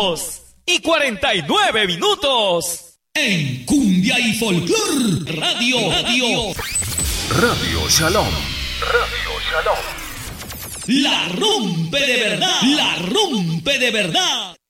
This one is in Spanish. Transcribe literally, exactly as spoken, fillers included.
años y cuarenta y nueve minutos. En Cumbia y Folclor Radio, Radio, Radio Shalom. Radio Shalom. La rompe de verdad, la rompe de verdad.